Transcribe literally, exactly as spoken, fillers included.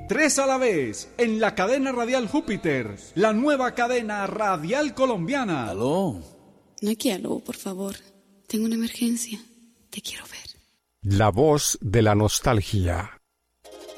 tres a la vez, en la cadena radial Júpiter, la nueva cadena radial colombiana. ¿Aló? No hay que aló, por favor. Tengo una emergencia. Te quiero ver. La voz de la nostalgia.